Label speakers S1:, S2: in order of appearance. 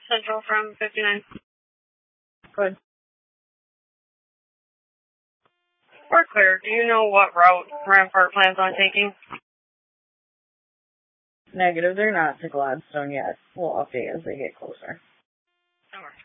S1: Central from 59.
S2: Good.
S1: We're clear. Do you know what route Rampart plans on taking?
S2: Negative, they're not to Gladstone yet. We'll update as they get closer.
S1: Alright.